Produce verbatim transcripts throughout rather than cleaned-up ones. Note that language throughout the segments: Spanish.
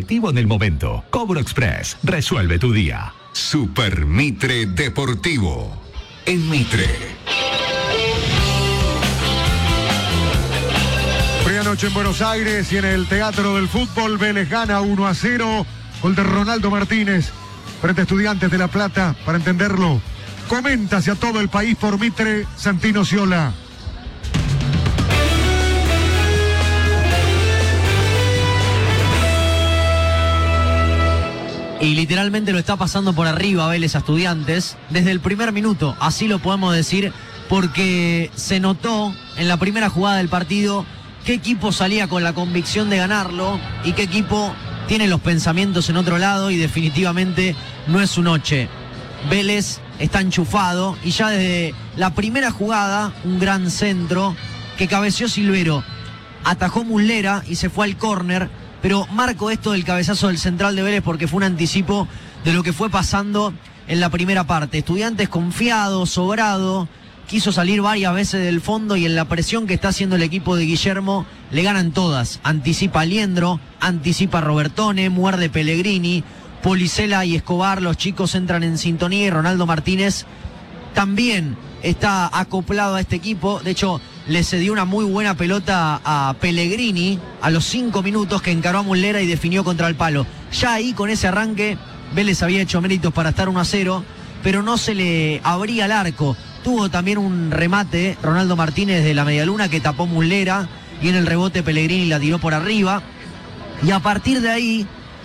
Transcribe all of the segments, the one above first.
efectivo en el momento. Cobro Express. Resuelve tu día. Super Mitre Deportivo. En Mitre. Fría noche en Buenos Aires y en el Teatro del Fútbol. Vélez gana uno a cero. Gol de Ronaldo Martínez frente a Estudiantes de La Plata. Para entenderlo, comenta hacia todo el país por Mitre, Santino Sciola. Y literalmente lo está pasando por arriba Vélez a Estudiantes desde el primer minuto, así lo podemos decir, porque se notó en la primera jugada del partido qué equipo salía con la convicción de ganarlo y qué equipo tiene los pensamientos en otro lado, y definitivamente no es su noche. Vélez está enchufado y ya desde la primera jugada, un gran centro que cabeceó Silvero, atajó Muslera y se fue al córner. Pero marco esto del cabezazo del central de Vélez porque fue un anticipo de lo que fue pasando en la primera parte. Estudiantes confiado, sobrado, quiso salir varias veces del fondo y en la presión que está haciendo el equipo de Guillermo le ganan todas. Anticipa Aliendro, anticipa Robertone, muerde Pellegrini, Policela y Escobar, los chicos entran en sintonía y Ronaldo Martínez también está acoplado a este equipo. De hecho, le cedió una muy buena pelota a Pellegrini a los cinco minutos, que encaró a Muslera y definió contra el palo. Ya ahí, con ese arranque, Vélez había hecho méritos para estar uno a cero, pero no se le abría el arco. Tuvo también un remate Ronaldo Martínez de la medialuna que tapó Muslera, y en el rebote Pellegrini la tiró por arriba. Y a partir de ahí,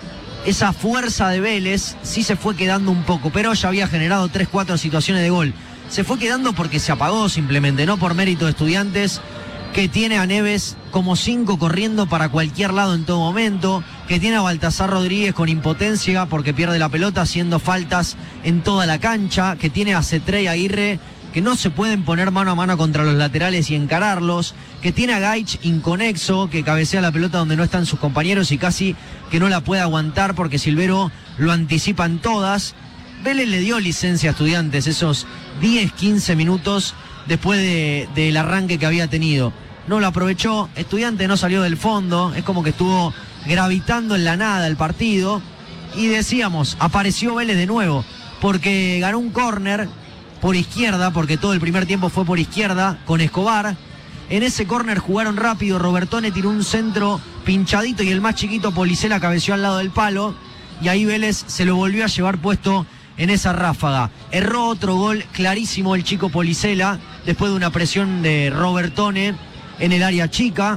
esa fuerza de Vélez sí se fue quedando un poco, pero ya había generado tres cuatro situaciones de gol. Se fue quedando porque se apagó simplemente, no por mérito de Estudiantes, que tiene a Neves como cinco corriendo para cualquier lado en todo momento, que tiene a Baltasar Rodríguez con impotencia porque pierde la pelota haciendo faltas en toda la cancha, que tiene a Cetré y Aguirre que no se pueden poner mano a mano contra los laterales y encararlos, que tiene a Gaich inconexo, que cabecea la pelota donde no están sus compañeros y casi que no la puede aguantar porque Silvero lo anticipa en todas. Vélez le dio licencia a Estudiantes esos diez, quince minutos después de, del arranque que había tenido. No lo aprovechó, Estudiantes no salió del fondo, es como que estuvo gravitando en la nada el partido. Y decíamos, apareció Vélez de nuevo, porque ganó un córner por izquierda, porque todo el primer tiempo fue por izquierda, con Escobar. En ese córner jugaron rápido, Robertone tiró un centro pinchadito y el más chiquito Policela cabeció al lado del palo. Y ahí Vélez se lo volvió a llevar puesto en esa ráfaga. Erró otro gol clarísimo el chico Policela después de una presión de Robertone en el área chica.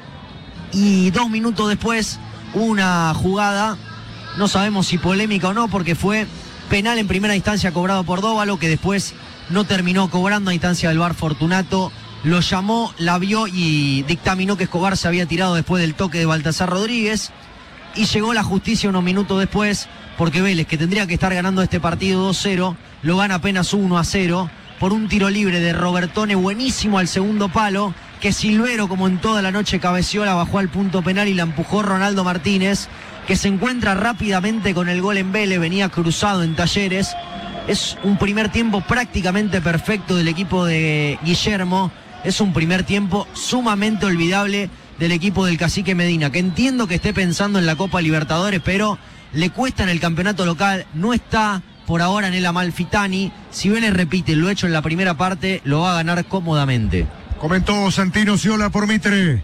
Y dos minutos después una jugada, no sabemos si polémica o no, porque fue penal en primera instancia cobrado por Dóvalo, que después no terminó cobrando a instancia del V A R Fortunato. Lo llamó, la vio y dictaminó que Escobar se había tirado después del toque de Baltasar Rodríguez. Y llegó la justicia unos minutos después, porque Vélez, que tendría que estar ganando este partido dos cero, lo gana apenas uno a cero por un tiro libre de Robertone buenísimo al segundo palo, que Silvero, como en toda la noche, cabeció, la bajó al punto penal y la empujó Ronaldo Martínez, que se encuentra rápidamente con el gol en Vélez, venía cruzado en Talleres. Es un primer tiempo prácticamente perfecto del equipo de Guillermo, es un primer tiempo sumamente olvidable del equipo del Cacique Medina, que entiendo que esté pensando en la Copa Libertadores, pero le cuesta en el campeonato local, no está por ahora en el Amalfitani. Si Vélez repite lo hecho en la primera parte, lo va a ganar cómodamente. Comentó Santino Sciola por Mitre.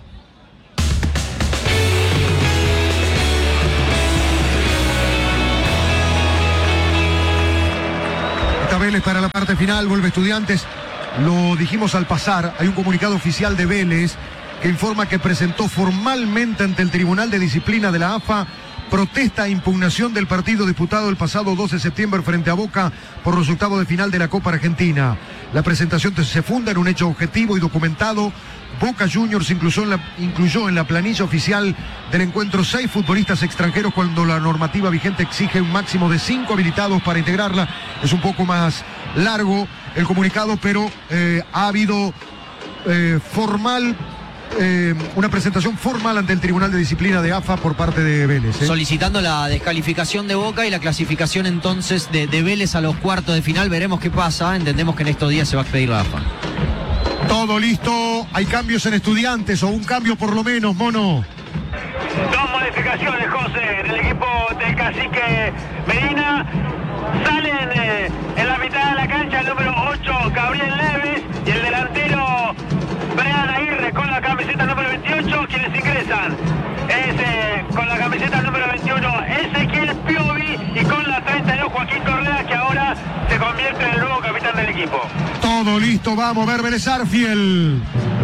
Esta Vélez para la parte final, vuelve Estudiantes. Lo dijimos al pasar, hay un comunicado oficial de Vélez que informa que presentó formalmente ante el Tribunal de Disciplina de la A F A protesta e impugnación del partido disputado el pasado doce de septiembre frente a Boca por los octavos de final de la Copa Argentina. La presentación se funda en un hecho objetivo y documentado. Boca Juniors incluyó en, la, incluyó en la planilla oficial del encuentro seis futbolistas extranjeros cuando la normativa vigente exige un máximo de cinco habilitados para integrarla. Es un poco más largo el comunicado, pero eh, ha habido eh, formal... Eh, una presentación formal ante el Tribunal de Disciplina de A F A por parte de Vélez, ¿eh? Solicitando la descalificación de Boca y la clasificación entonces de, de Vélez a los cuartos de final. Veremos qué pasa, entendemos que en estos días se va a expedir la A F A. Todo listo, hay cambios en Estudiantes, o un cambio por lo menos, Mono. Dos modificaciones, José, en el equipo del cacique Medina. Salen eh, en la mitad de la cancha el número ocho, Gabriel Neves, y el delantero Brian Aguirre con la camiseta número veintiocho, quienes ingresan. Es eh, con la camiseta número veintiuno Ezequiel Piovi y con la treinta y dos Joaquín Correa, que ahora se convierte en el nuevo capitán del equipo. Todo listo, vamos a ver Vélez Arfiel.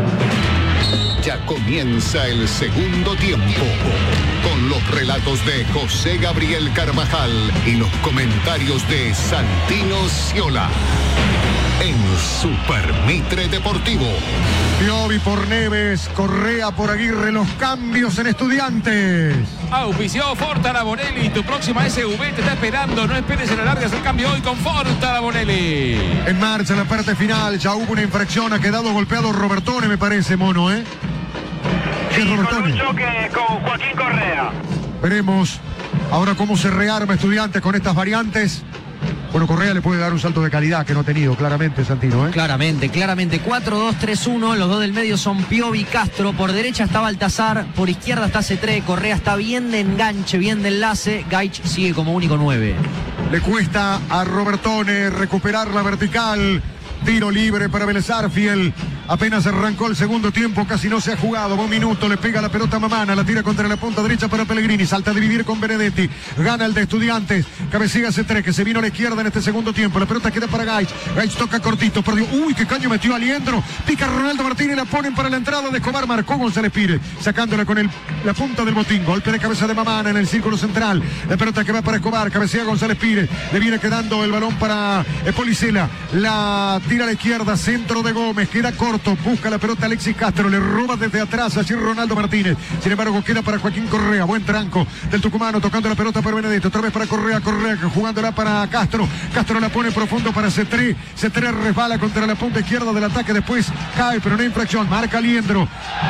Ya comienza el segundo tiempo con los relatos de José Gabriel Carvajal y los comentarios de Santino Sciola en Super Mitre Deportivo. Piovi por Neves, Correa por Aguirre, los cambios en Estudiantes. Auspició Forta Bonelli, tu próxima S U V te está esperando. No esperes en alargas el cambio hoy con Forta Bonelli. En marcha la parte final, ya hubo una infracción, ha quedado golpeado Robertone, me parece, Mono, ¿eh? Sí, con un choque con Joaquín Correa. Veremos ahora cómo se rearma Estudiantes con estas variantes. Bueno, Correa le puede dar un salto de calidad que no ha tenido, claramente, Santino, ¿eh? Claramente, claramente. cuatro dos tres uno, los dos del medio son Piovi y Castro. Por derecha está Baltazar, por izquierda está Cetré. Correa está bien de enganche, bien de enlace. Gaich sigue como único nueve. Le cuesta a Robertone recuperar la vertical. Tiro libre para Vélez Arfiel. Apenas arrancó el segundo tiempo, casi no se ha jugado. Un minuto, le pega la pelota a Mamana, la tira contra la punta derecha para Pellegrini. Salta a dividir con Benedetti. Gana el de Estudiantes. Cabecilla Cetré, que se vino a la izquierda en este segundo tiempo. La pelota queda para Gaich. Gaich toca cortito, perdió. Uy, qué caño metió Aliendro. Pica Ronaldo Martínez, la ponen para la entrada de Escobar. Marcó González Pires, sacándola con el, la punta del botín. Golpe de cabeza de Mamana en el círculo central. La pelota que va para Escobar. Cabecilla González Pires. Le viene quedando el balón para Policela. La tira a la izquierda, centro de Gómez. Queda corto. Busca la pelota Alexis Castro, le roba desde atrás allí Ronaldo Martínez. Sin embargo, queda para Joaquín Correa. Buen tranco del tucumano, tocando la pelota para Benedetto. Otra vez para Correa, Correa jugándola para Castro. Castro la pone profundo para Cetré. Cetré resbala contra la punta izquierda del ataque. Después cae, pero no hay infracción. Marca Aliendro.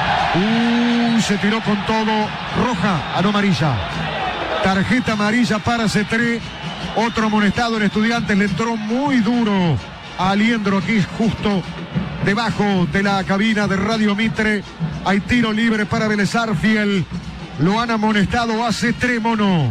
Uh, se tiró con todo. Roja, a no amarilla. Tarjeta amarilla para Cetré. Otro amonestado en Estudiantes. Le entró muy duro a Aliendro aquí, justo debajo de la cabina de Radio Mitre. Hay tiro libre para Vélez Arfiel. Lo han amonestado a Cetré, Mono.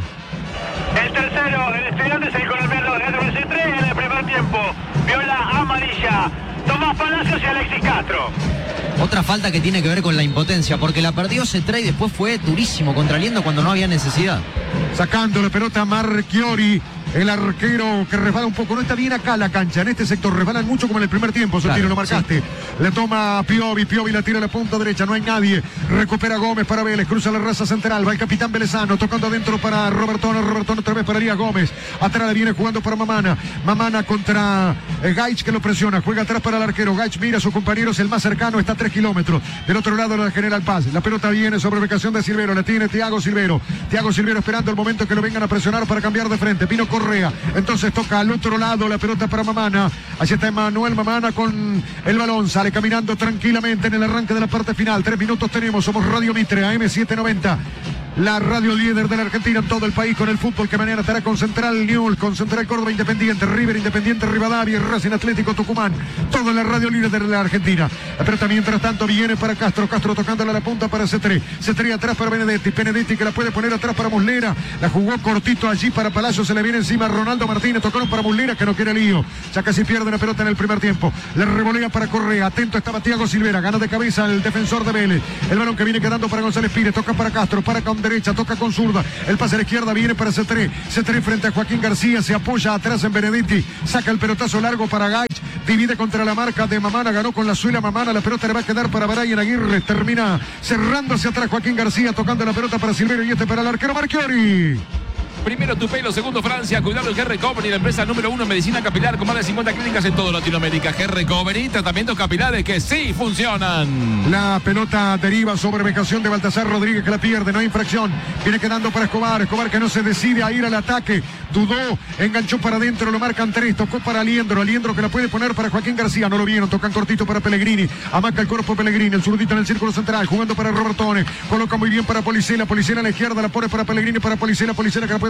El tercero, el Estudiante es el colombiano Edwin Cetré en el primer tiempo. Viola amarilla. Tomás Palacios y Alexis Castro. Otra falta que tiene que ver con la impotencia, porque la perdió Cetré y después fue durísimo contra Aliendro cuando no había necesidad. Sacando la pelota a Marchiori. El arquero que resbala un poco, no está bien acá la cancha, en este sector resbalan mucho como en el primer tiempo, Santino, claro, lo marcaste. Sí. Le toma Piovi, Piovi la tira a la punta derecha, no hay nadie, recupera Gómez para Vélez, cruza la raza central, va el capitán velezano, tocando adentro para Robertone, Robertone otra vez para Elías Gómez, atrás le viene jugando para Mamana, Mamana contra eh, Gaich que lo presiona, juega atrás para el arquero, Gaich mira a sus compañeros, el más cercano está a tres kilómetros, del otro lado la General Paz, la pelota viene sobre ubicación de Silvero, la tiene Thiago Silvero, Thiago Silvero esperando el momento que lo vengan a presionar para cambiar de frente, vino Correa, entonces toca al otro lado la pelota para Mamana, allí está Emanuel Mamana con el balón, sale caminando tranquilamente en el arranque de la parte final, tres minutos tenemos, somos Radio Mitre, A M setecientos noventa, la radio líder de la Argentina en todo el país con el fútbol que mañana estará con Central Newell's, con Central Córdoba Independiente, River Independiente Rivadavia, Racing Atlético Tucumán, toda la radio líder de la Argentina. La pelota mientras tanto viene para Castro, Castro tocándole a la punta para Cetré, Cetré atrás para Benedetti, Benedetti que la puede poner atrás para Muslera, la jugó cortito allí para Palacio, se le viene encima Ronaldo Martínez, tocaron para Muslera que no quiere lío, ya casi pierde la pelota en el primer tiempo, le revolea para Correa, atento estaba Thiago Silvera, gana de cabeza el defensor de Vélez, el balón que viene quedando para González Pires, toca para Castro, para con derecha, toca con zurda, el pase a la izquierda viene para Cetré, Cetré frente a Joaquín García, se apoya atrás en Benedetti, saca el pelotazo largo para Gaich, divide contra la marca de Mamana, ganó con la suela Mamana, la pelota le va a quedar para Brian Aguirre, termina cerrando hacia atrás Joaquín García, tocando la pelota para Silvero y este para el arquero Marchiori. Primero Tupelo, segundo Francia, cuidado el G Recovery, la empresa número uno en medicina capilar con más de cincuenta clínicas en toda Latinoamérica. G Recovery, tratamientos capilares que sí funcionan. La pelota deriva sobre ubicación de Baltasar Rodríguez que la pierde, no hay infracción. Viene quedando para Escobar, Escobar que no se decide a ir al ataque, dudó, enganchó para adentro, lo marcan tres, tocó para Aliendro, Aliendro que la puede poner para Joaquín García, no lo vieron, tocan cortito para Pellegrini, amaca el cuerpo Pellegrini, el zurdito en el círculo central, jugando para Robertone, coloca muy bien para Policela, Policela a la izquierda, la pone para Pellegrini, para Policela, Policela que la puede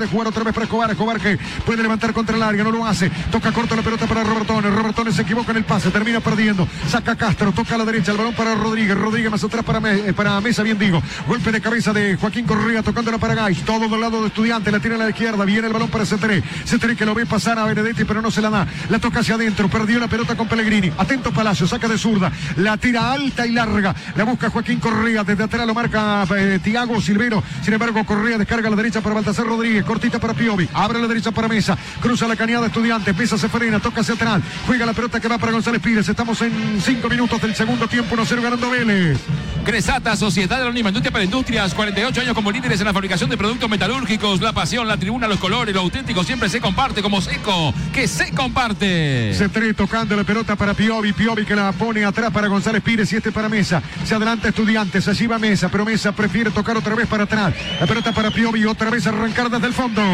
puede jugar otra vez para Escobar. Escobar que puede levantar contra el área, no lo hace. Toca corto la pelota para Robertone. Robertone se equivoca en el pase, termina perdiendo. Saca Castro, toca a la derecha, el balón para Rodríguez. Rodríguez más atrás para, Me, para Mesa, bien digo. Golpe de cabeza de Joaquín Correa, tocándola para Gaich. Todo del lado de Estudiantes, la tira a la izquierda. Viene el balón para Cetré. Cetré que lo ve pasar a Benedetti, pero no se la da. La toca hacia adentro, perdió la pelota con Pellegrini. Atento Palacio, saca de zurda. La tira alta y larga. La busca Joaquín Correa. Desde atrás lo marca eh, Thiago Silvero. Sin embargo, Correa descarga a la derecha para Baltasar Rodríguez. Cortita para Piovi. Abre a la derecha para Mesa. Cruza la cañada Estudiantes. Mesa se frena, toca hacia atrás. Juega la pelota que va para González Pires. Estamos en cinco minutos del segundo tiempo. uno cero ganando Vélez. Cresata, Sociedad Anónima Industria para Industrias, cuarenta y ocho años como líderes en la fabricación de productos metalúrgicos. La pasión, la tribuna, los colores, lo auténtico siempre se comparte como Seco, que se comparte. Cetré tocando la pelota para Piovi. Piovi que la pone atrás para González Pires y este para Mesa. Se adelanta Estudiantes, allí va Mesa, pero Mesa prefiere tocar otra vez para atrás. La pelota para Piovi, otra vez arrancar desde el fondo.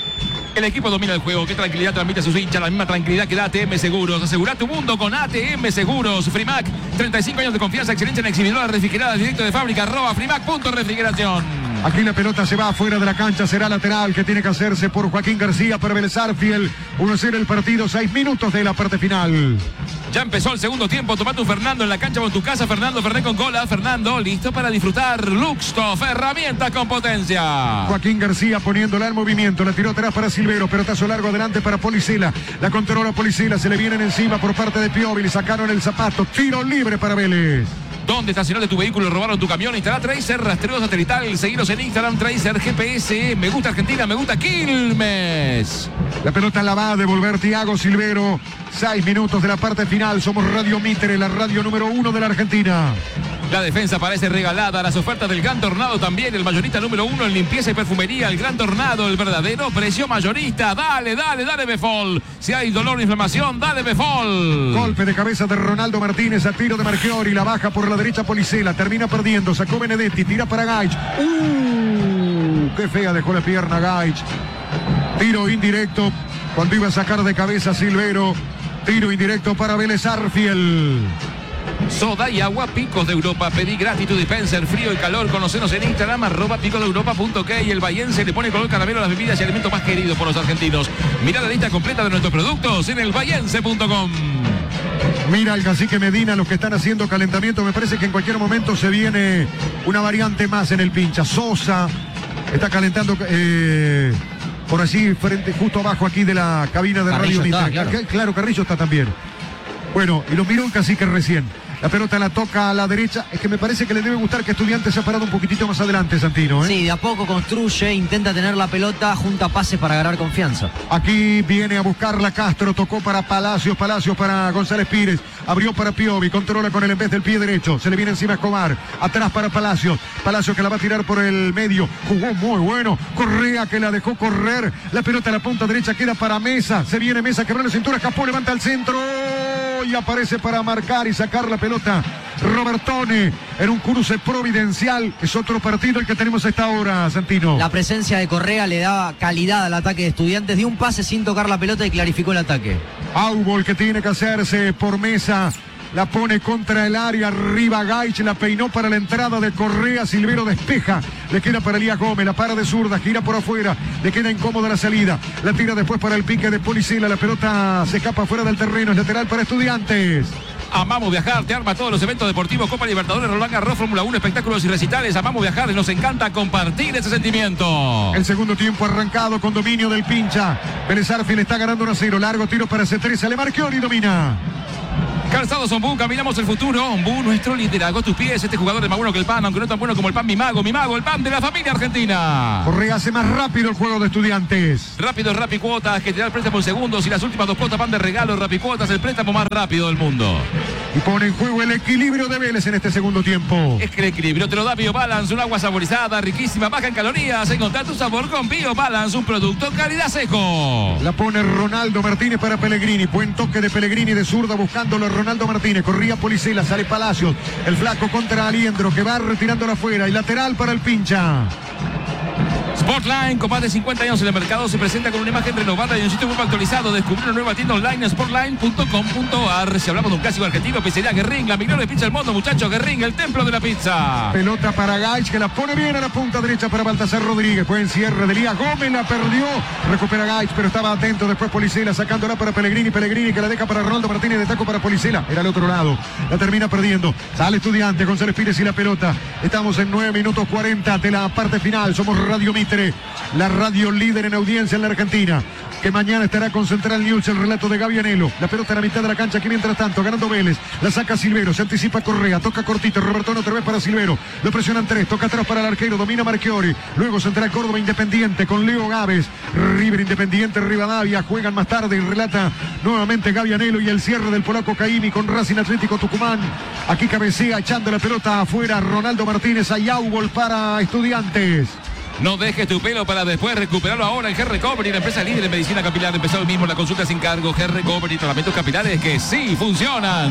El equipo domina el juego. Qué tranquilidad transmite a sus hinchas. La misma tranquilidad que da A T M Seguros. Asegura tu mundo con A T M Seguros. Frimac, treinta y cinco años de confianza, excelencia en exhibidoras refrigeradas directo de fábrica. Arroba Frimac punto refrigeración. Aquí la pelota se va afuera de la cancha. Será lateral que tiene que hacerse por Joaquín García para Vélez Arfiel. uno cero el partido. seis minutos de la parte final. Ya empezó el segundo tiempo. Tomate un Fernando en la cancha con tu casa. Fernando Fernet con cola. Fernando listo para disfrutar. Luxtof, herramientas con potencia. Joaquín García poniéndola en movimiento. La tiró atrás para Silvero. Pelotazo largo adelante para Policela. La controla Policela. Se le vienen encima por parte de Piovi. Le sacaron el zapato. Tiro libre para Vélez. ¿Dónde estacionaste tu vehículo? ¿Robaron tu camión? Instala Tracer, rastreo satelital. Seguiros en Instagram, Tracer, G P S. Me gusta Argentina, me gusta Quilmes. La pelota la va a devolver Thiago Silvero. Seis minutos de la parte final. Somos Radio Mitre, la radio número uno de la Argentina. La defensa parece regalada. Las ofertas del Gran Tornado también. El mayorista número uno en limpieza y perfumería. El Gran Tornado, el verdadero precio mayorista. Dale, dale, dale Befol. Si hay dolor o inflamación, dale Befol. Golpe de cabeza de Ronaldo Martínez a tiro de Marchiori. La baja por la derecha Policela. Termina perdiendo. Sacó Benedetti. Tira para Gaich. Uh, qué fea dejó la pierna Gaich. Tiro indirecto cuando iba a sacar de cabeza Silvero. Tiro indirecto para Vélez Arfiel. Soda y agua Picos de Europa. Pedí gratis tu dispenser, frío y calor. Conocenos en Instagram, arroba picos de europa punto ok. Y el Bahiense le pone color caramelo a las bebidas y alimentos más queridos por los argentinos. Mirá la lista completa de nuestros productos en el bahiense punto com. Mira el cacique Medina, los que están haciendo calentamiento. Me parece que en cualquier momento se viene una variante más en el pincha. Sosa está calentando eh, por allí, frente, justo abajo aquí de la cabina de Carrillo Radio está, Mitre. claro. Claro, Carrillo está también. Bueno, y lo miró el cacique recién. La pelota la toca a la derecha. Es que me parece que le debe gustar que Estudiantes se ha parado un poquitito más adelante, Santino, ¿eh? Sí, de a poco construye, intenta tener la pelota, junta pases para ganar confianza. Aquí viene a buscarla Castro, tocó para Palacios, Palacios para González Pires, abrió para Piovi, controla con el en vez del pie derecho, se le viene encima a Escobar, atrás para Palacios, Palacios que la va a tirar por el medio, jugó muy bueno, Correa que la dejó correr, la pelota a la punta derecha queda para Mesa, se viene Mesa, quebró la cintura, escapó, levanta al centro y aparece para marcar y sacar la pelota Robertone en un cruce providencial. Es otro partido el que tenemos a esta hora, Santino. La presencia de Correa le da calidad al ataque de Estudiantes, dio un pase sin tocar la pelota y clarificó el ataque. Aubol que tiene que hacerse por Mesa, la pone contra el área, arriba Gaich, la peinó para la entrada de Correa, Silvero despeja, le queda para Elías Gómez, la para de zurda, gira por afuera, le queda incómoda la salida, la tira después para el pique de Policela, la pelota se escapa fuera del terreno, es lateral para Estudiantes. Amamos viajar, te arma todos los eventos deportivos, Copa Libertadores, Roland Garros, Fórmula uno, espectáculos y recitales. Amamos viajar y nos encanta compartir ese sentimiento. El segundo tiempo arrancado con dominio del pincha. Vélez Arfiel está ganando uno a cero. Largo tiro para C tres, sale Marchiori, domina. Calzados Ombú, caminamos el futuro. Ombú, nuestro liderazgo. Tus pies, este jugador es más bueno que el pan, aunque no tan bueno como el pan Mi Mago. Mi Mago, el pan de la familia argentina. Correa hace más rápido el juego de Estudiantes. Rápido, Rapicuotas, que te da el préstamo en segundos y las últimas dos cuotas van de regalo. Rapicuotas, el préstamo más rápido del mundo. Y pone en juego el equilibrio de Vélez en este segundo tiempo. Es que el equilibrio te lo da BioBalance, un agua saborizada, riquísima, baja en calorías. Encontrar tu sabor con BioBalance, un producto calidad Seco. La pone Ronaldo Martínez para Pellegrini. Buen toque de Pellegrini de zurda buscándolo Ronaldo Martínez. Corría Policela, sale Palacios. El flaco contra Aliendro que va retirándola afuera. Y lateral para el pincha. Sportline, con más de cincuenta años en el mercado, se presenta con una imagen renovada y un sitio web actualizado. Descubre una nueva tienda online, sportline punto com punto a r. Si hablamos de un clásico argentino, pizzería Guerrín, la mejor pizza del mundo, muchachos. Guerrín, el templo de la pizza. Pelota para Gaich, que la pone bien a la punta derecha para Baltasar Rodríguez. Buen cierre de Elías Gómez, la perdió. Recupera Gaich, pero estaba atento. Después Policela sacándola para Pellegrini. Pellegrini que la deja para Ronaldo Martínez, de taco para Policela. Era al otro lado. La termina perdiendo. Sale Estudiante, González Pires y la pelota. Estamos en nueve minutos cuarenta de la parte final. Somos Radio Mitre, la radio líder en audiencia en la Argentina, que mañana estará con Central News, el relato de Gaby Anelo. La pelota a la mitad de la cancha, que mientras tanto, ganando Vélez, la saca Silvero, se anticipa Correa, toca cortito, Robertón otra vez para Silvero, lo presionan tres, toca atrás para el arquero, domina Marchiori, luego Central Córdoba Independiente con Leo Gávez, River Independiente Rivadavia, juegan más tarde y relata nuevamente Gaby Anelo, y el cierre del polaco Caimi con Racing Atlético Tucumán. Aquí cabecea echando la pelota afuera Ronaldo Martínez, a Yaubol para Estudiantes. No dejes tu pelo para después, recuperarlo ahora en G-Recovery, la empresa líder en medicina capilar. Empezó hoy mismo la consulta sin cargo. G-Recovery, tratamientos capilares que sí funcionan.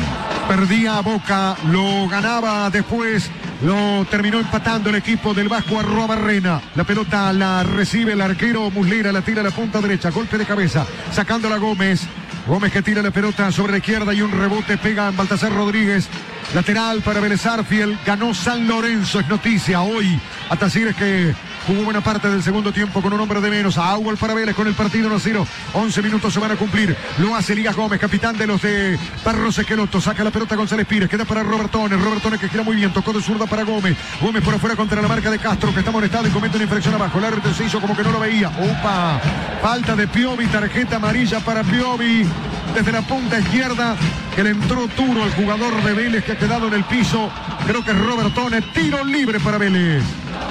Perdía Boca, lo ganaba después, lo terminó empatando el equipo del Vasco Arrobarrena. La pelota la recibe el arquero Muslera, la tira a la punta derecha, golpe de cabeza, sacándola Gómez. Gómez que tira la pelota sobre la izquierda y un rebote pega en Baltasar Rodríguez. Lateral para Vélez Arfiel, ganó San Lorenzo, es noticia hoy. Atacires que jugó buena parte del segundo tiempo con un hombre de menos. A Auel para Vélez con el partido uno a cero. once minutos se van a cumplir. Lo hace Elías Gómez, capitán de los de Barros Esqueloto. Saca la pelota González Pires. Queda para Robertones. Robertones que gira muy bien. Tocó de zurda para Gómez. Gómez por afuera contra la marca de Castro, que está molestado y comete una infracción abajo. El árbitro se hizo como que no lo veía. Opa. Falta de Piovi. Tarjeta amarilla para Piovi. Desde la punta izquierda, que le entró duro al jugador de Vélez, que ha quedado en el piso. Creo que es Robertones. Tiro libre para Vélez.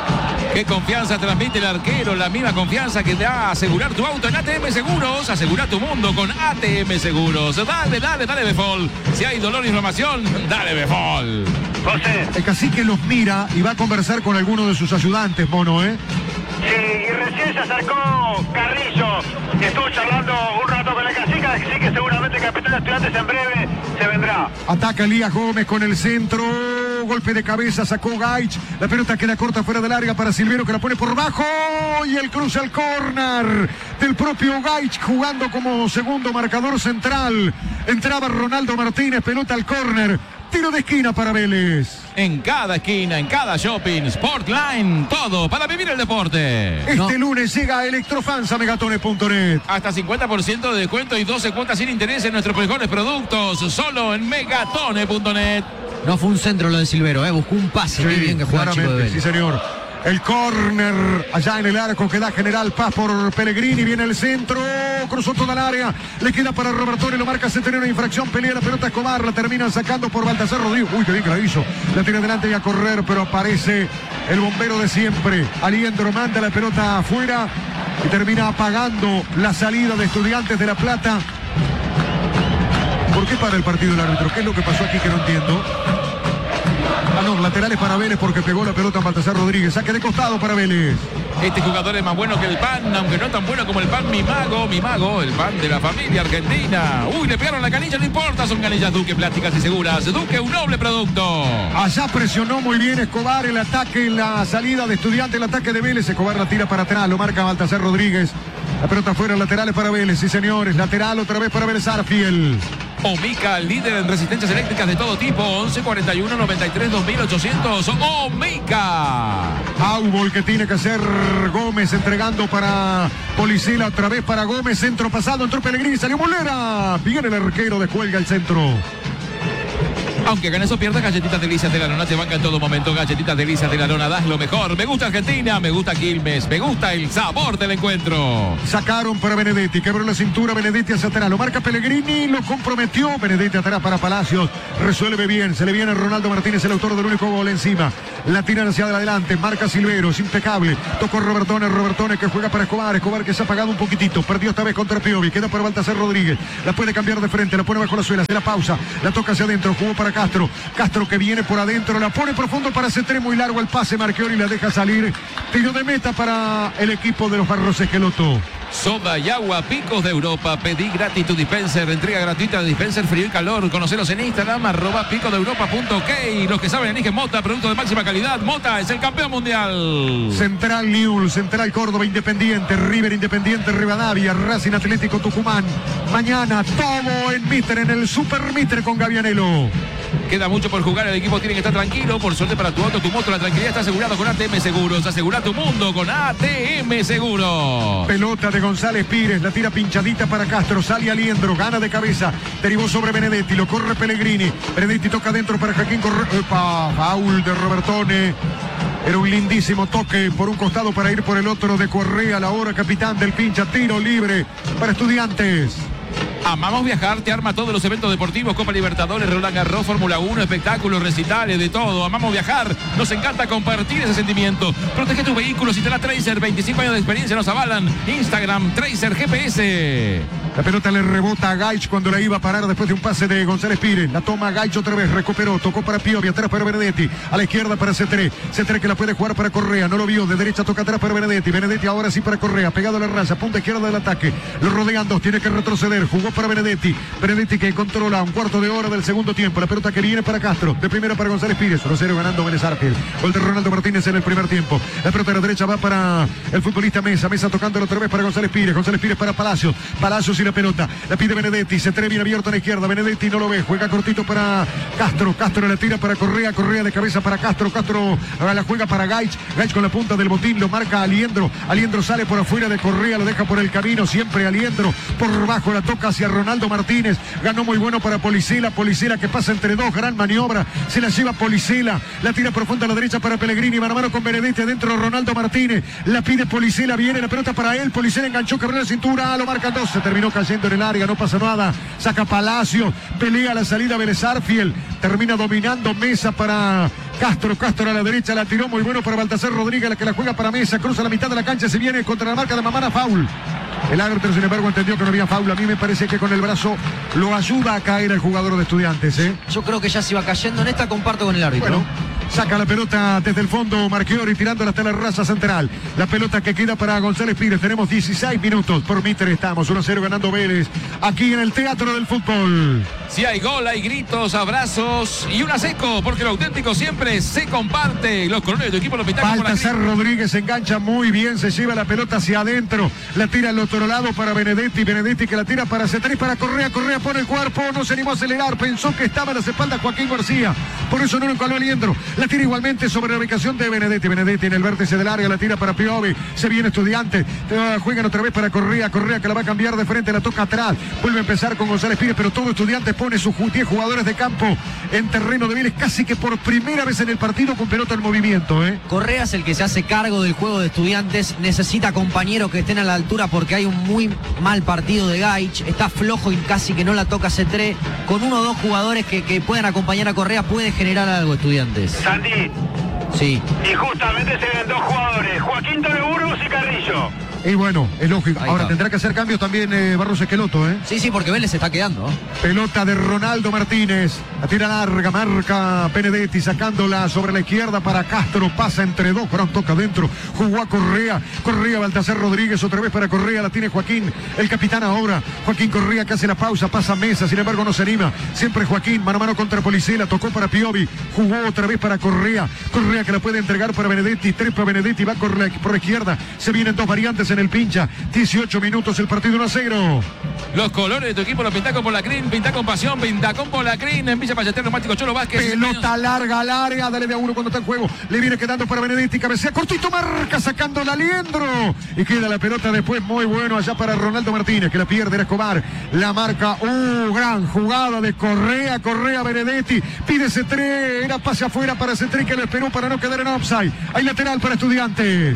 Qué confianza transmite el arquero, la misma confianza que te da a asegurar tu auto en A T M Seguros. Asegura tu mundo con A T M Seguros. Dale, dale, dale Befol. Si hay dolor e inflamación, dale Befol. José. El cacique los mira y va a conversar con alguno de sus ayudantes, Mono, ¿eh? Sí, y recién se acercó Carrillo, que estuvo charlando un rato con el cacique, así que seguramente el capitán de Estudiantes en breve se vendrá. Ataca Elías Gómez con el centro, golpe de cabeza, sacó Gaich, la pelota queda corta fuera de larga para Silvero, que la pone por bajo, y el cruce al córner del propio Gaich, jugando como segundo marcador central. Entraba Ronaldo Martínez, pelota al córner. Tiro de esquina para Vélez. En cada esquina, en cada shopping, Sportline, todo para vivir el deporte. Este no. lunes llega a Electrofans a megatones punto net. Hasta cincuenta por ciento de descuento y doce cuotas sin interés en nuestros mejores productos, solo en megatones punto net. No fue un centro lo de Silvero, ¿eh? Buscó un pase. Sí, Qué bien que juega el chico de Vélez. Sí, señor. El córner allá en el arco que da General Paz por Pellegrini. Viene el centro, cruzó toda el área, le queda para Robertone, lo marca Centeno, una infracción, pelea la pelota Escobar, la terminan sacando por Baltasar Rodríguez. Uy, qué bien que la hizo. La tira adelante y a correr, pero aparece el bombero de siempre. Aliendro manda la pelota afuera y termina apagando la salida de Estudiantes de La Plata. ¿Por qué para el partido del árbitro? ¿Qué es lo que pasó aquí que no entiendo? Ah, no, laterales para Vélez porque pegó la pelota a Baltasar Rodríguez. Saque de costado para Vélez. Este jugador es más bueno que el pan, aunque no tan bueno como el pan Mi Mago, Mi Mago, el pan de la familia argentina. Uy, le pegaron la canilla, no importa, son canillas Duque, plásticas y seguras. Duque, un noble producto. Allá presionó muy bien Escobar el ataque, la salida de Estudiantes, el ataque de Vélez. Escobar la tira para atrás, lo marca Baltasar Rodríguez. La pelota afuera, laterales para Vélez, sí señores. Lateral otra vez para Vélez Arfiel. Omica, líder en resistencias eléctricas de todo tipo. once cuarenta y uno noventa y tres dos mil ochocientos. Omica. Aubol que tiene que hacer Gómez, entregando para Policela, otra vez para Gómez. Centro pasado, entró Pellegrini, salió Molera. Viene el arquero, descuelga el centro. Aunque ganes o pierdas, Galletitas Delicias de la Lona te banca en todo momento. Galletitas Delicias de la Lona, das lo mejor. Me gusta Argentina, me gusta Quilmes, me gusta el sabor del encuentro. Sacaron para Benedetti, quebró la cintura Benedetti hacia atrás, lo marca Pellegrini, lo comprometió. Benedetti atrás para Palacios, resuelve bien, se le viene a Ronaldo Martínez, el autor del único gol encima. La tiran hacia adelante, marca Silvero, es impecable. Tocó Robertone, Robertone que juega para Escobar, Escobar que se ha apagado un poquitito, perdió esta vez contra Piovi, queda para Baltasar Rodríguez, la puede cambiar de frente, la pone bajo la suela, se la pausa, la toca hacia adentro, jugó para Castro, Castro que viene por adentro, la pone profundo para Cetré, muy largo el pase, Marchiori la deja salir, tiro de meta para el equipo de los Barros Esqueloto. Soda y agua Picos de Europa. Pedí gratis tu dispenser. Entrega gratuita de dispenser frío y calor. Conocelos en Instagram, arroba picosdeeuropa.ok. Los que saben eligen Mota, producto de máxima calidad. Mota es el campeón mundial. Central Newell's, Central Córdoba, Independiente, River Independiente, Rivadavia, Racing Atlético Tucumán. Mañana todo en Mitre, en el Super Mitre con Gavianelo. Queda mucho por jugar, el equipo tiene que estar tranquilo. Por suerte para tu auto, tu moto, la tranquilidad está asegurada con A T M Seguros. Asegura tu mundo con A T M Seguros. Pelota de González Pires, la tira pinchadita para Castro, sale Aliendro, gana de cabeza, derivó sobre Benedetti, lo corre Pellegrini. Benedetti toca adentro para Joaquín Correa. Epa, foul de Robertone. Era un lindísimo toque por un costado para ir por el otro de Correa, la hora capitán del pincha, tiro libre para Estudiantes. Amamos viajar, te arma todos los eventos deportivos, Copa Libertadores, Roland Garros, Fórmula uno, espectáculos, recitales, de todo. Amamos viajar, nos encanta compartir ese sentimiento. Protege tus vehículos y te la Tracer, veinticinco años de experiencia nos avalan. Instagram, Tracer G P S. La pelota le rebota a Gaich cuando la iba a parar después de un pase de González Pires. La toma Gaich otra vez, recuperó, tocó para Piovi, atrás para Benedetti, a la izquierda para Cetré. Cetré que la puede jugar para Correa, no lo vio, de derecha toca atrás para Benedetti. Benedetti ahora sí para Correa, pegado a la raza, punta izquierda del ataque. Lo rodean dos, tiene que retroceder, jugó para Benedetti. Benedetti que controla un cuarto de hora del segundo tiempo. La pelota que viene para Castro, de primera para González Pires, uno cero ganando Vélez Arfield. Gol de Ronaldo Martínez en el primer tiempo. La pelota a la derecha va para el futbolista Mesa, Mesa tocándolo otra vez para González Pires, González Pires para Palacios, Palacios y la pelota. La pide Benedetti, se atreve bien abierto a la izquierda, Benedetti no lo ve, juega cortito para Castro, Castro la tira para Correa, Correa de cabeza para Castro, Castro la juega para Gaich, Gaich con la punta del botín, lo marca Aliendro, Aliendro sale por afuera de Correa, lo deja por el camino, siempre Aliendro, por bajo la toca hacia Ronaldo Martínez, ganó muy bueno para Policela, Policela que pasa entre dos, gran maniobra, se la lleva Policela, la tira profunda a la derecha para Pellegrini, mano a mano con Benedetti, adentro Ronaldo Martínez, la pide Policela, viene la pelota para él, Policela enganchó, quebró la cintura, lo marcan dos, se terminó cayendo en el área, no pasa nada, saca Palacio, pelea la salida Vélez Arfield, termina dominando Mesa para Castro, Castro a la derecha, la tiró muy bueno para Baltasar Rodríguez, la que la juega para Mesa, cruza la mitad de la cancha, se viene contra la marca de Mamana, foul. El árbitro, sin embargo, entendió que no había foul. A mí me parece que con el brazo lo ayuda a caer el jugador de Estudiantes, ¿eh? Yo creo que ya se iba cayendo. En esta comparto con el árbitro. Bueno, saca la pelota desde el fondo Marchiori tirándola hasta la raza central. La pelota que queda para González Pires. Tenemos dieciséis minutos. Por Mitre estamos uno cero ganando Vélez. Aquí en el Teatro del Fútbol. Si hay gol, hay gritos, abrazos y una seco, porque lo auténtico siempre se comparte. Los colores de tu equipo lo pintan. Baltasar Rodríguez se engancha muy bien, se lleva la pelota hacia adentro, la tira al otro lado para Benedetti, Benedetti que la tira para Cetré, para Correa, Correa pone el cuerpo, no se animó a acelerar, pensó que estaba en las espaldas Joaquín García, por eso no lo encaló Aliendro, la tira igualmente sobre la ubicación de Benedetti, Benedetti en el vértice del área, la tira para Piovi, se viene Estudiante, juegan otra vez para Correa, Correa que la va a cambiar de frente, la toca atrás, vuelve a empezar con González Pires, pero todo Estudiante pone sus diez jugadores de campo en terreno de Vélez, casi que por primera vez en el partido con pelota en movimiento, ¿eh? Correa es el que se hace cargo del juego de Estudiantes, necesita compañeros que estén a la altura porque hay un muy mal partido de Gaich, está flojo y casi que no la toca Cetré, con uno o dos jugadores que, que puedan acompañar a Correa puede generar algo Estudiantes. Santi. Sí. Y justamente se ven dos jugadores, Joaquín Toro Burgos y Carrillo. Y bueno, es lógico. Ahí Ahora está. tendrá que hacer cambios también eh, Barros Esqueloto, ¿eh? Sí, sí, porque Vélez se está quedando, ¿no? Pelota de Ronaldo Martínez. La tira larga, marca Benedetti sacándola sobre la izquierda para Castro. Pasa entre dos, gran toca adentro. Jugó a Correa. Correa, Baltasar Rodríguez, otra vez para Correa. La tiene Joaquín, el capitán ahora. Joaquín Correa que hace la pausa, pasa Mesa, sin embargo no se anima. Siempre Joaquín, mano a mano contra Policela. Tocó para Piovi. Jugó otra vez para Correa. Correa que la puede entregar para Benedetti. Trepa Benedetti, va por la, por la izquierda. Se vienen dos variantes en el pincha. dieciocho minutos el partido uno a cero. Los colores de tu equipo los pinta con Polacrín, pinta con pasión, pinta con Polacrín. En Villa Ballester, Neumático Cholo Vázquez. Pelota larga, larga, dale de a uno cuando está en juego. Le viene quedando para Benedetti, cabecea cortito, marca sacando la Aliendro. Y queda la pelota después muy bueno allá para Ronaldo Martínez, que la pierde en Escobar. La marca, uh, gran jugada de Correa, Correa Benedetti. Pide Cetré, era pase afuera para Cetré que lo esperó para no quedar en offside. Hay lateral para Estudiantes.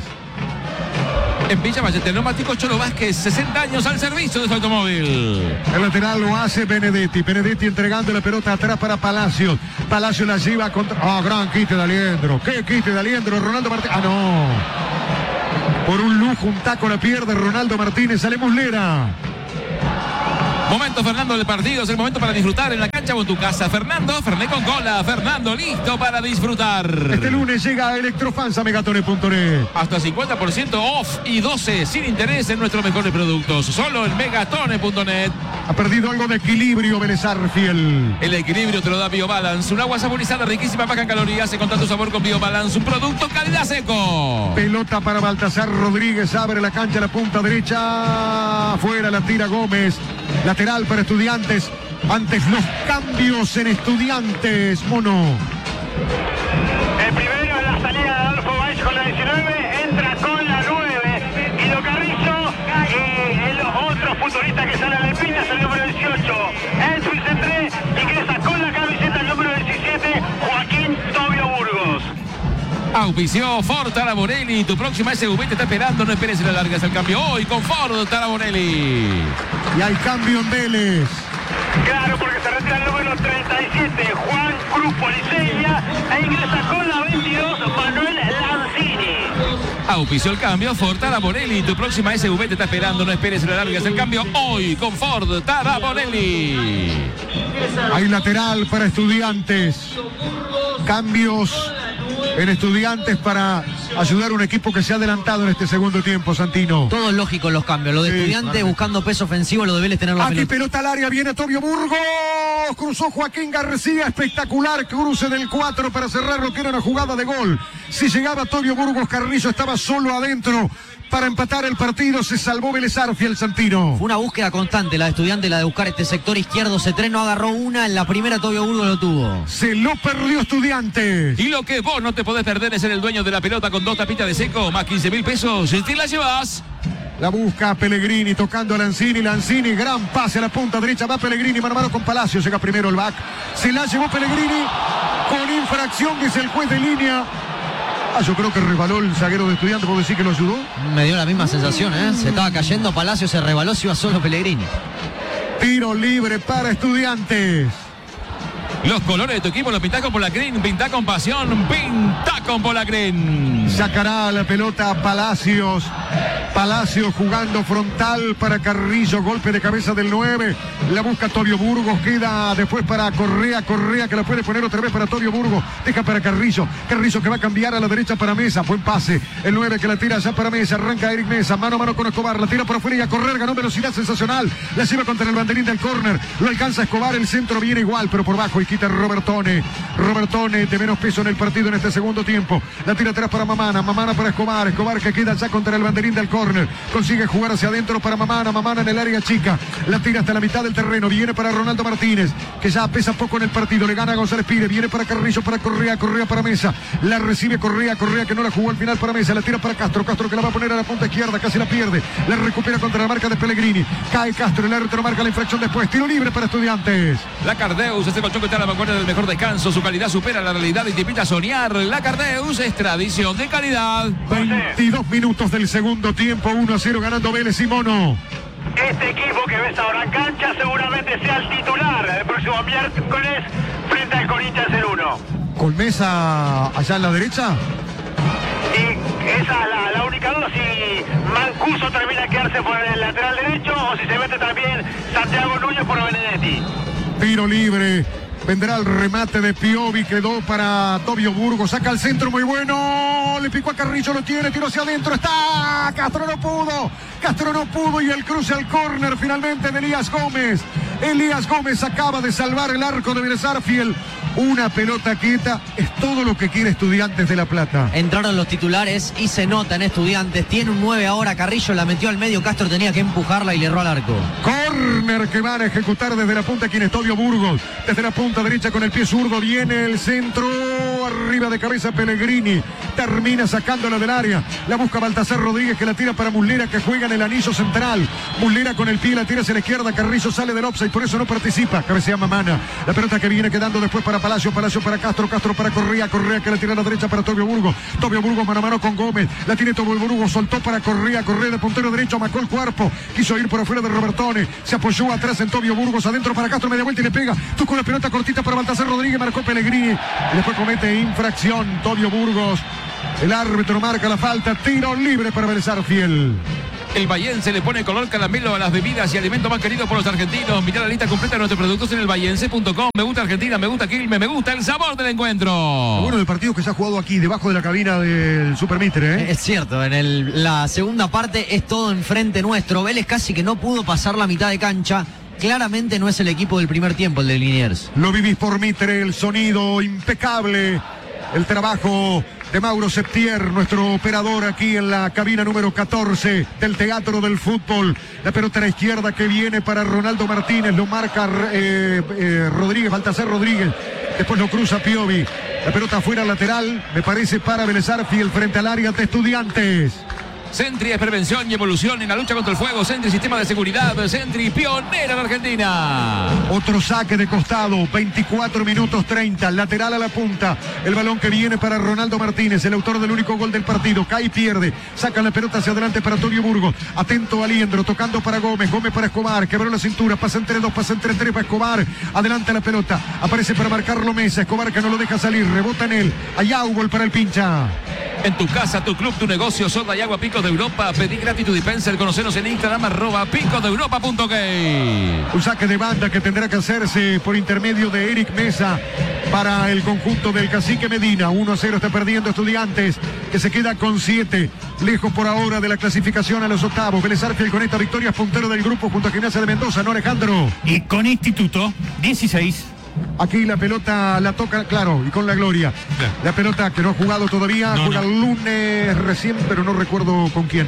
En Villa Ballester, Neumático Cholo Vázquez, sesenta años al servicio de su automóvil. El lateral lo hace Benedetti. Benedetti entregando la pelota atrás para Palacios. Palacios la lleva contra... Ah, oh, gran quite de Aliendro. ¿Qué quite de Aliendro? Ronaldo Martínez. Ah, no. Por un lujo, un taco la pierde Ronaldo Martínez. Sale Muslera. Momento, Fernando, del partido. Es el momento para disfrutar en la cancha o en tu casa. Fernando, Fernet con cola. Fernando, listo para disfrutar. Este lunes llega a Electrofans a megatone punto net. Hasta cincuenta por ciento off y doce sin interés en nuestros mejores productos. Solo en megatone punto net. Ha perdido algo de equilibrio Vélez Sarsfield. El equilibrio te lo da BioBalance. Un agua saborizada, riquísima, baja en calorías. Encontrá tu sabor con BioBalance. Un producto calidad seco. Pelota para Baltasar Rodríguez. Abre la cancha, la punta derecha. Afuera la tira Gómez. Lateral para Estudiantes. Antes los cambios en Estudiantes. Mono. El primero en la salida de Adolfo Valls con la diecinueve. Entra con la nueve. Guido Carrillo. Y el otro futbolista que sale de Pinas, el número dieciocho. Edwin Centré. Ingresa con la camiseta el número diecisiete. Joaquín Tobio Burgos. Auspició Ford Taraborelli. Tu próxima S U V te está esperando. No esperes en la larga. Es el cambio hoy con Ford Taraborelli. Y hay cambio en Vélez. Claro, porque se retira el número treinta y siete, Juan Cruz Policeña, e ingresa con la veintidós, Manuel Lanzini. Auspició el cambio Ford Taraborelli. Tu próxima S U V te está esperando. No esperes en la larga. Es el cambio hoy con Ford Taraborelli. Hay lateral para Estudiantes. Cambios en Estudiantes para ayudar a un equipo que se ha adelantado en este segundo tiempo, Santino. Todo es lógico en los cambios. Lo de Sí, Estudiantes claro. buscando peso ofensivo, lo de Vélez tener la Aquí pelota. pelota al área, viene Tobio Burgos, cruzó Joaquín García, espectacular cruce del cuatro para cerrar lo que era una jugada de gol. Si llegaba Tobio Burgos, Carrillo estaba solo adentro para empatar el partido, se salvó Vélez Sarsfield, Santino. Fue una búsqueda constante la de Estudiantes, la de buscar este sector izquierdo. Cetreno agarró una, en la primera Tobio Burgos lo tuvo. Se lo perdió Estudiantes. Y lo que vos no te podés perder es ser el dueño de la pelota con dos tapitas de seco, más quince mil pesos. Si te la llevas. La busca Pellegrini, tocando a Lanzini, Lanzini, gran pase a la punta derecha, va Pellegrini, mano a mano con Palacio, llega primero el back. Se la llevó Pellegrini con infracción, dice el juez de línea. Ah, yo creo que resbaló el zaguero de Estudiantes, ¿puedo decir que lo ayudó? Me dio la misma sensación, ¿eh? Se estaba cayendo Palacio, se rebaló, se iba solo Pellegrini. Tiro libre para Estudiantes. Los colores de tu equipo los pintás con Polacrín, pintá con pasión, pintá con Polacrín. Sacará la pelota a Palacios. Palacios jugando frontal para Carrillo, golpe de cabeza del nueve. La busca Tobio Burgos, queda después para Correa, Correa que la puede poner otra vez para Tobio Burgos. Deja para Carrillo, Carrillo que va a cambiar a la derecha para Mesa. Buen pase, el nueve que la tira ya para Mesa. Arranca Eric Mesa, mano a mano con Escobar. La tira por afuera y a correr, ganó velocidad sensacional. La lleva contra el banderín del córner. Lo alcanza Escobar, el centro viene igual, pero por bajo y quita Robertone. Robertone de menos peso en el partido en este segundo tiempo. La tira atrás para Mamana, Mamana para Escobar. Escobar que queda ya contra el banderín del córner. Consigue jugar hacia adentro para Mamana, Mamana en el área chica. La tira hasta la mitad del terreno. Viene para Ronaldo Martínez, que ya pesa poco en el partido. Le gana a González Pire. Viene para Carrillo, para Correa, Correa para Mesa. La recibe Correa, Correa que no la jugó al final para Mesa. La tira para Castro, Castro que la va a poner a la punta izquierda. Casi la pierde. La recupera contra la marca de Pellegrini. Cae Castro, el árbitro marca la infracción después. Tiro libre para Estudiantes. La Cardeus, este colchón que está a la vanguardia del mejor descanso. Su calidad supera la realidad y te invita a soñar. La Cardeus es tradición de calidad. veintidós minutos del segundo tiempo. uno a cero ganando Vélez y Mono. Este equipo que ves ahora en cancha seguramente sea el titular el próximo miércoles frente al Corinthians en uno. Con Mesa allá en la derecha. Y esa es la, la única duda, si Mancuso termina de quedarse por el lateral derecho o si se mete también Santiago Núñez por Benedetti. Tiro libre. Vendrá el remate de Piovi, quedó para Tobio Burgos, saca al centro muy bueno, le picó a Carrillo, lo tiene, tiro hacia adentro, está, Castro no pudo, Castro no pudo y el cruce al córner finalmente de Elías Gómez. Elías Gómez acaba de salvar el arco de Vélez Sarsfield. Una pelota quieta es todo lo que quiere Estudiantes de La Plata. Entraron los titulares y se nota en Estudiantes. Tiene un nueve ahora, Carrillo la metió al medio, Castro tenía que empujarla y le erró al arco. Córner que van a ejecutar desde la punta quien es Tobio Burgos. Desde la punta derecha con el pie zurdo viene el centro. Arriba de cabeza Pellegrini. Termina sacándola del área. La busca Baltasar Rodríguez que la tira para Muslera que juega en el anillo central. Muslera con el pie la tira hacia la izquierda. Carrillo sale del offside, por eso no participa. Cabecea Mamana. La pelota que viene quedando después para Palacio. Palacio para Castro. Castro para Correa. Correa que la tira a la derecha para Tobio Burgos. Tobio Burgos mano a mano con Gómez. La tiene Tobio Burgos. Soltó para Correa. Correa de puntero derecho. Amacó el cuerpo. Quiso ir por afuera de Robertone. Se apoyó atrás en Tobio Burgos. Adentro para Castro. Media vuelta y le pega. Tocó la pelota cortita para Baltasar Rodríguez. Marcó Pellegrini. Y después comete infracción Tobio Burgos. El árbitro marca la falta. Tiro libre para Vélez Sarsfield. El Bahiense le pone color caramelo a las bebidas y alimentos más queridos por los argentinos. Mirá la lista completa de nuestros productos en el bahiense punto com. Me gusta Argentina, me gusta Quilmes, me gusta el sabor del encuentro. Bueno, del partido que se ha jugado aquí, debajo de la cabina del Super Mitre, ¿eh? Es cierto, en el, la segunda parte es todo enfrente nuestro. Vélez casi que no pudo pasar la mitad de cancha. Claramente no es el equipo del primer tiempo, el de Liniers. Lo vivís por Mitre, el sonido impecable, el trabajo de Mauro Septier, nuestro operador aquí en la cabina número catorce del Teatro del Fútbol. La pelota a la izquierda que viene para Ronaldo Martínez, lo marca eh, eh, Rodríguez, Baltasar Rodríguez, después lo cruza Piovi. La pelota afuera lateral, me parece para Vélez Sarsfield frente al área de Estudiantes. Sentry es prevención y evolución en la lucha contra el fuego. Sentry, sistema de seguridad. Sentry, pionera en Argentina. Otro saque de costado, veinticuatro minutos treinta, lateral a la punta. El balón que viene para Ronaldo Martínez, el autor del único gol del partido. Cae y pierde, saca la pelota hacia adelante para Antonio Burgos. Atento a Liendro, tocando para Gómez. Gómez para Escobar, quebró la cintura, pasa entre dos, pasa entre tres para Escobar. Adelante la pelota, aparece para marcarlo Mesa. Escobar que no lo deja salir, rebota en él. Allá gol para el pincha. En tu casa, tu club, tu negocio, soda y agua Picos de Europa. Pedí gratis tu dispenser. Conocenos en Instagram, arroba picos de europa punto gay. Un saque de banda que tendrá que hacerse por intermedio de Eric Mesa para el conjunto del Cacique Medina. uno a cero está perdiendo Estudiantes, que se queda con siete. Lejos por ahora de la clasificación a los octavos. Vélez Sarsfield con esta victoria es puntero del grupo junto a Gimnasia de Mendoza, ¿no, Alejandro? Y con Instituto, dieciséis. Aquí la pelota la toca, claro, y con la gloria. La pelota que no ha jugado todavía, No, juega no. el lunes recién, pero no recuerdo con quién.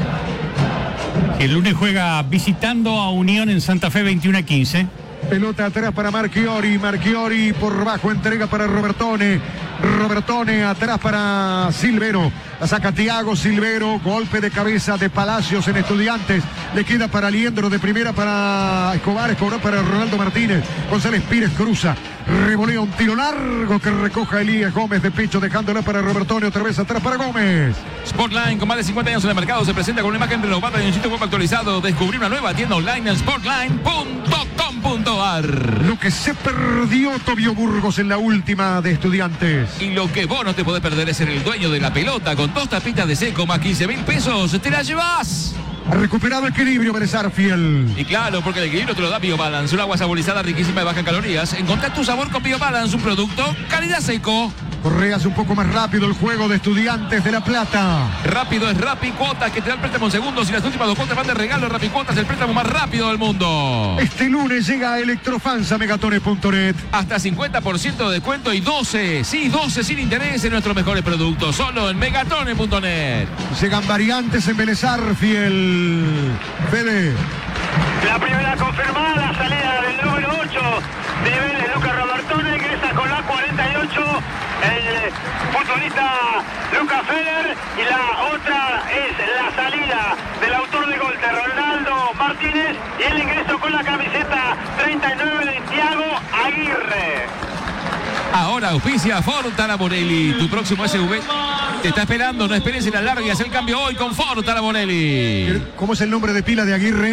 El lunes juega visitando a Unión en Santa Fe veintiuno a quince. Pelota atrás para Marchiori, Marchiori por bajo, entrega para Robertone. Robertone atrás para Silvero. La saca Thiago Silvero, golpe de cabeza de Palacios en Estudiantes. Le queda para Liendro, de primera para Escobar, Escobar para Ronaldo Martínez. González Pires cruza, revolea un tiro largo que recoja Elías Gómez de pecho, dejándola para Robertone, otra vez atrás para Gómez. Sportline, con más de cincuenta años en el mercado, se presenta con una imagen renovada y un sitio web actualizado. Descubrí una nueva tienda online en sportline punto com punto ar. Lo que se perdió Tobio Burgos en la última de Estudiantes. Y lo que vos no te podés perder es ser el dueño de la pelota. Con dos tapitas de seco más quince mil pesos, te la llevas. Ha recuperado equilibrio Vélez Sarsfield. Y claro, porque el equilibrio te lo da BioBalance, un agua saborizada riquísima de baja en calorías. Encontrá tu sabor con BioBalance, un producto calidad seco. Correa hace un poco más rápido el juego de Estudiantes de La Plata. Rápido es Rappi Cuotas, que te da el préstamo en segundos y las últimas dos cuotas van de regalo. Rappi Cuotas, el préstamo más rápido del mundo. Este lunes llega a Electrofans a megatones punto net. Hasta cincuenta por ciento de descuento y doce, sí, doce sin interés en nuestros mejores productos. Solo en megatones punto net. Llegan variantes en Vélez Sarsfield. Fede. La primera confirmada, salida del número ocho de Vélez, Lucas Robertone, ingresa con la cuarenta y ocho el futbolista Lucas Feller, y la otra es la salida del autor de gol de Ronaldo Martínez y el ingreso con la camiseta treinta y nueve de Thiago Aguirre. Ahora auspicia Ford Taraborelli. Tu próximo S U V te está esperando. No esperes en la larga y haz el cambio hoy con Ford Taraborelli. ¿Cómo es el nombre de pila de Aguirre?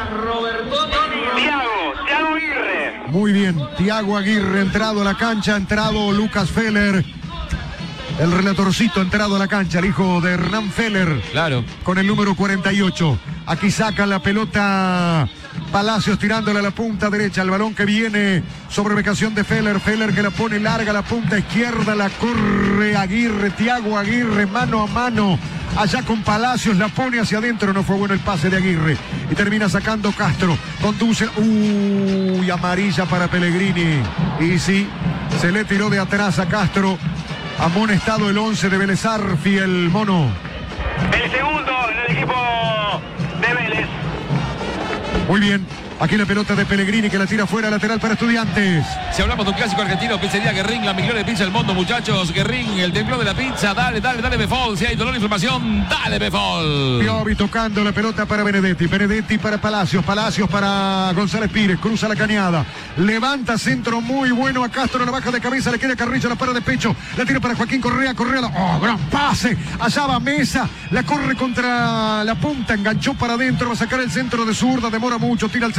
Thiago, Thiago Aguirre. Muy bien, Thiago Aguirre entrado a la cancha, ha entrado Lucas Feller. El relatorcito ha entrado a la cancha, el hijo de Hernán Feller. Claro. Con el número cuarenta y ocho. Aquí saca la pelota Palacios tirándole a la punta derecha. El balón que viene sobre ubicación de Feller. Feller que la pone larga a la punta izquierda. La corre Aguirre, Thiago Aguirre, mano a mano. Allá con Palacios, la pone hacia adentro. No fue bueno el pase de Aguirre. Y termina sacando Castro. Conduce. Uy, amarilla para Pellegrini. Y sí, se le tiró de atrás a Castro. Amonestado el once de Vélez Sarsfield, el mono. El segundo en el equipo de Vélez. Muy bien. Aquí la pelota de Pellegrini que la tira fuera, lateral para Estudiantes. Si hablamos de un clásico argentino, pizzería Guerrín, la mejor de pizza del mundo, muchachos. Guerrín, el templo de la pizza. Dale, dale, dale, Befol. Si hay dolor e inflamación, dale, Befol. Piovi tocando la pelota para Benedetti. Benedetti para Palacios. Palacios para González Pires. Cruza la cañada. Levanta centro muy bueno a Castro. La baja de cabeza. Le queda Carrillo. La para de pecho. La tira para Joaquín Correa. Correa. La... Oh, gran pase. Allá va Mesa. La corre contra la punta. Enganchó para adentro. Va a sacar el centro de zurda. Demora mucho. Tira el centro.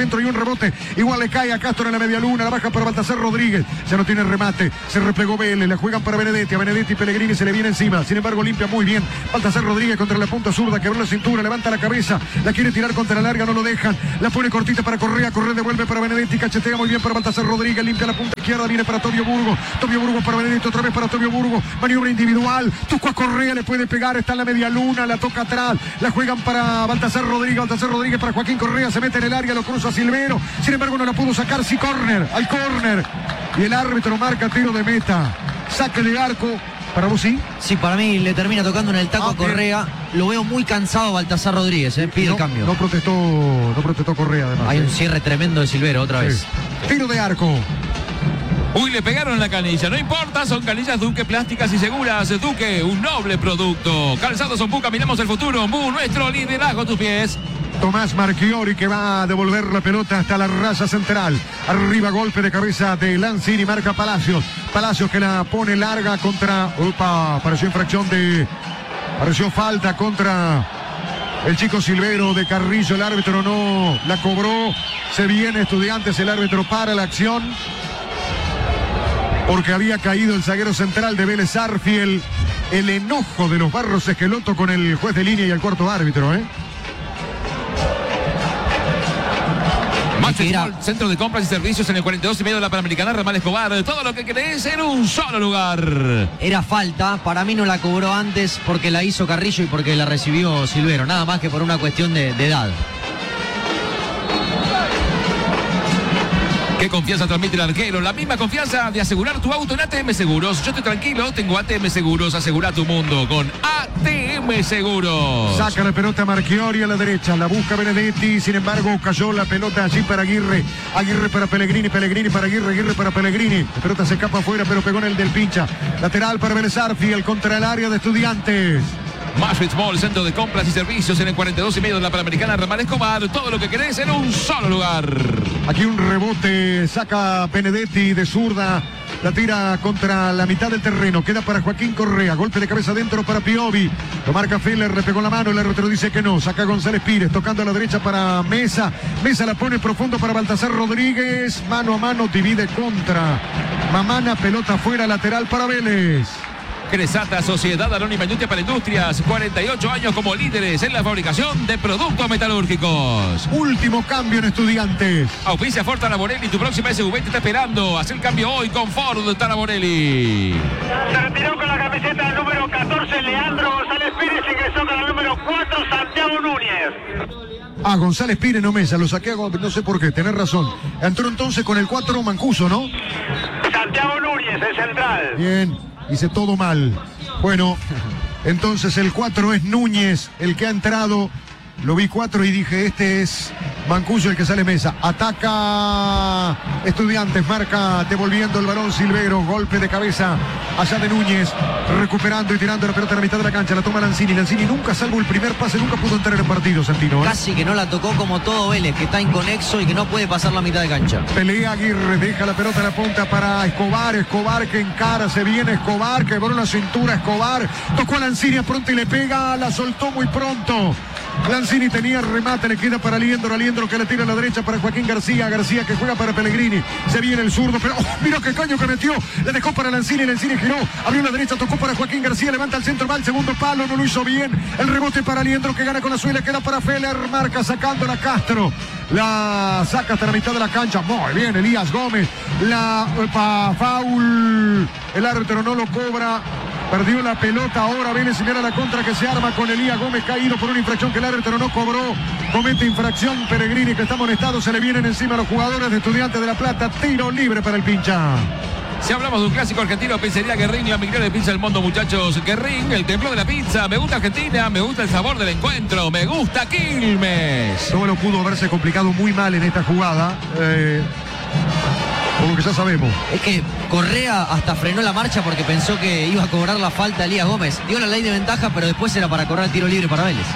adentro y un rebote. Igual le cae a Castro en la media luna. La baja para Baltasar Rodríguez. Ya no tiene remate. Se replegó Vélez. La juegan para Benedetti. A Benedetti Pellegrini se le viene encima. Sin embargo, limpia muy bien. Baltasar Rodríguez contra la punta zurda. Quebró la cintura. Levanta la cabeza. La quiere tirar contra la larga. No lo dejan. La pone cortita para Correa. Correa devuelve para Benedetti. Cachetea muy bien para Baltasar Rodríguez. Limpia la punta izquierda. Viene para Tobio Burgo. Tobio Burgo para Benedetti. Otra vez para Tobio Burgo. Maniobra individual. Tuco a Correa. Le puede pegar. Está en la media luna. La toca atrás. La juegan para Baltasar Rodríguez. Baltasar Rodríguez para Joaquín Correa. Se mete en el área. Lo cruza Silvero. Sin embargo, no la pudo sacar. Sí, córner. Al córner. Y el árbitro marca tiro de meta. Saque de arco. ¿Para vos sí? Sí, para mí le termina tocando en el taco Ah, a Correa. Lo veo muy cansado Baltasar Rodríguez, eh. Pide no, el cambio. No protestó, no protestó Correa además. Hay eh. un cierre tremendo de Silvero otra vez. Sí. Tiro de arco. Uy, le pegaron en la canilla. No importa, son canillas Duque plásticas y seguras. Duque, un noble producto. Calzados Ombú, caminamos el futuro. Ombú, nuestro liderazgo a tus pies. Tomás Marchiori que va a devolver la pelota hasta la raya central. Arriba golpe de cabeza de Lanzini, marca Palacios. Palacios que la pone larga contra... Opa, pareció infracción de... Pareció falta contra el chico Silvero de Carrillo. El árbitro no la cobró. Se viene Estudiantes, el árbitro para la acción. Porque había caído el zaguero central de Vélez Arfiel. El enojo de los Barros Esqueloto con el juez de línea y el cuarto árbitro, ¿eh? Era... Centro de compras y servicios en el cuarenta y dos y medio de la Panamericana, Ramal Escobar. Todo lo que querés en un solo lugar. Era falta, para mí no la cobró antes porque la hizo Carrillo y porque la recibió Silvero, nada más que por una cuestión de, de edad. Qué confianza transmite el arquero, la misma confianza de asegurar tu auto en A T M Seguros. Yo estoy tranquilo, tengo A T M Seguros, asegura tu mundo con A T M Seguros. Saca la pelota Marchiori a la derecha, la busca Benedetti, sin embargo cayó la pelota allí para Aguirre, Aguirre para Pellegrini, Pellegrini para Aguirre, Aguirre para Pellegrini, la pelota se escapa afuera pero pegó en el del pincha, lateral para Vélez Arfiel contra el área de Estudiantes. Mashwitz Mall, centro de compras y servicios en el cuarenta y dos y medio de la Panamericana, Ramal Escobar. Todo lo que querés en un solo lugar. Aquí un rebote, saca Benedetti de zurda, la tira contra la mitad del terreno, queda para Joaquín Correa, golpe de cabeza adentro para Piovi, lo marca Feller, le pegó la mano, el árbitro dice que no, saca González Pires, tocando a la derecha para Mesa, Mesa la pone profundo para Baltasar Rodríguez, mano a mano, divide contra Mamana, pelota afuera, lateral para Vélez. Cresata, Sociedad Anónima Industria para Industrias, cuarenta y ocho años como líderes en la fabricación de productos metalúrgicos. Último cambio en Estudiantes. Auspicia Ford Taraborelli, tu próxima S U V te está esperando. Haz el cambio hoy con Ford Taraborelli. Se retiró con la camiseta el número catorce, Leandro González Pires, ingresó con el número cuatro, Santiago Núñez. Ah, González Pires, no Mesa, lo saqué, no sé por qué, tenés razón. Entró entonces con el cuatro Mancuso, ¿no? Santiago Núñez, el central. Bien, hice todo mal. Bueno, entonces el cuatro es Núñez, el que ha entrado. Lo vi cuatro y dije, este es Mancuso el que sale Mesa. Ataca Estudiantes, marca devolviendo el balón Silvero, golpe de cabeza allá de Núñez, recuperando y tirando la pelota a la mitad de la cancha, la toma Lanzini. Lanzini nunca, salvo el primer pase, nunca pudo entrar en el partido, Santino, ¿eh? Casi que no la tocó como todo Vélez, que está inconexo y que no puede pasar la mitad de cancha. Pelea Aguirre, deja la pelota en la punta para Escobar, Escobar que encara, se viene Escobar, quebró la cintura Escobar, tocó a Lanzini pronto y le pega, la soltó muy pronto. Lanzini tenía remate, le queda para Aliendro, Aliendro que le tira a la derecha para Joaquín García, García que juega para Pellegrini, se viene el zurdo, pero oh, mira qué caño que metió, le dejó para Lanzini, Lanzini giró, abrió la derecha, tocó para Joaquín García, levanta el centro, va al segundo palo, no lo hizo bien, el rebote para Aliendro que gana con la suela, queda para Feller, marca sacándola Castro, la saca hasta la mitad de la cancha, muy bien Elías Gómez, la pa, foul, el árbitro no lo cobra. Perdió la pelota, ahora Vélez y mira la contra que se arma con Elías Gómez, caído por una infracción que el árbitro no cobró. Comete infracción Pellegrini que está amonestado, se le vienen encima a los jugadores de Estudiantes de La Plata. Tiro libre para el pincha. Si hablamos de un clásico argentino, Pizzería Guerrín, la mejor de pizza del mundo, muchachos. Guerrín, el templo de la pizza. Me gusta Argentina, me gusta el sabor del encuentro, me gusta Quilmes. No lo pudo haberse complicado muy mal en esta jugada. Eh... Por lo que ya sabemos. Es que Correa hasta frenó la marcha porque pensó que iba a cobrar la falta Elías Gómez. Dio la ley de ventaja, pero después era para correr tiro libre para Vélez.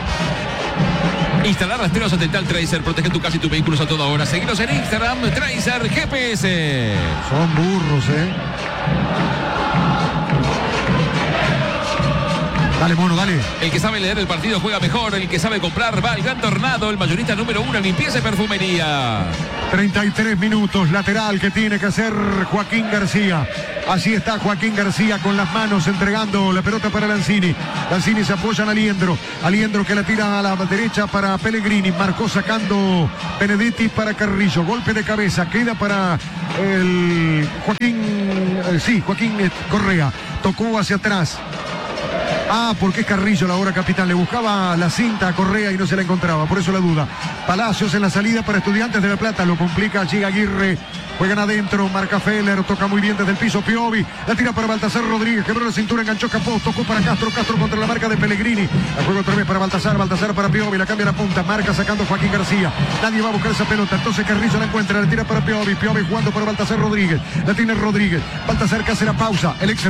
Instalar rastreos Satelital Tracer, protege tu casa y tus vehículos a toda hora. Seguinos en Instagram, Tracer G P S. Son burros, ¿eh? Dale, mono, dale. El que sabe leer el partido juega mejor. El que sabe comprar va al Gran Tornado, el mayorista número uno en limpieza y perfumería. treinta y tres minutos, lateral que tiene que hacer Joaquín García. Así está Joaquín García con las manos entregando la pelota para Lanzini. Lanzini se apoya en Aliendro. Aliendro que la tira a la derecha para Pellegrini. Marcó sacando Benedetti para Carrillo. Golpe de cabeza. Queda para el Joaquín. Eh, sí, Joaquín Correa. Tocó hacia atrás. Ah, porque es Carrillo la hora capitán. Le buscaba la cinta a Correa y no se la encontraba. Por eso la duda. Palacios en la salida para Estudiantes de La Plata. Lo complica allí Aguirre. Juegan adentro. Marca Feller. Toca muy bien desde el piso Piovi. La tira para Baltasar Rodríguez. Quebró la cintura. Enganchó Capó. Tocó para Castro. Castro contra la marca de Pellegrini. La juega otra vez para Baltasar. Baltasar para Piovi. La cambia la punta. Marca sacando Joaquín García. Nadie va a buscar esa pelota. Entonces Carrillo la encuentra. La tira para Piovi. Piovi jugando para Baltasar Rodríguez. La tiene Rodríguez. Baltasar que hace la pausa. El ex